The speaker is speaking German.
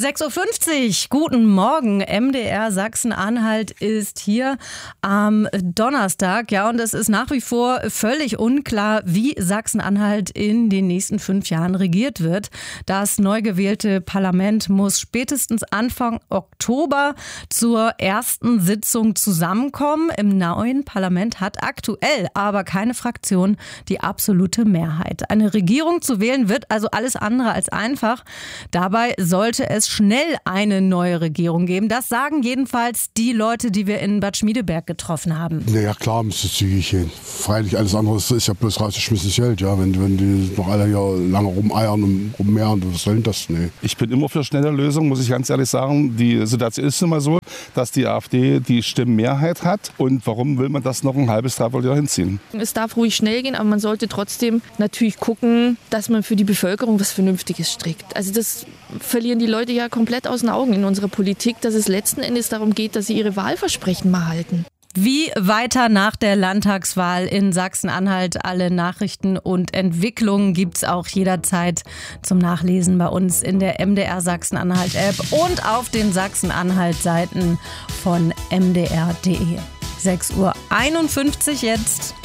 6.50 Uhr, guten Morgen. MDR Sachsen-Anhalt ist hier am Donnerstag. Ja, und es ist nach wie vor völlig unklar, wie Sachsen-Anhalt in den nächsten 5 Jahren regiert wird. Das neu gewählte Parlament muss spätestens Anfang Oktober zur ersten Sitzung zusammenkommen. Im neuen Parlament hat aktuell aber keine Fraktion die absolute Mehrheit. Eine Regierung zu wählen wird also alles andere als einfach. Dabei sollte es schnell eine neue Regierung geben. Das sagen jedenfalls die Leute, die wir in Bad Schmiedeberg getroffen haben. Naja, klar müsste es zügig gehen. Freilich, alles andere ist ja bloß rausgeschmissenes Geld. Ja, wenn die noch alle hier lange rumeiern und rummehren, was soll denn das? Nee. Ich bin immer für schnelle Lösungen, muss ich ganz ehrlich sagen. Die Situation ist immer so, dass die AfD die Stimmenmehrheit hat. Und warum will man das noch ein halbes, dreiviertel Jahr hinziehen? Es darf ruhig schnell gehen, aber man sollte trotzdem natürlich gucken, dass man für die Bevölkerung was Vernünftiges strickt. Also das verlieren die Leute ja komplett aus den Augen in unserer Politik, dass es letzten Endes darum geht, dass sie ihre Wahlversprechen mal halten. Wie weiter nach der Landtagswahl in Sachsen-Anhalt? Alle Nachrichten und Entwicklungen gibt's auch jederzeit zum Nachlesen bei uns in der MDR Sachsen-Anhalt-App und auf den Sachsen-Anhalt-Seiten von mdr.de. 6.51 Uhr jetzt.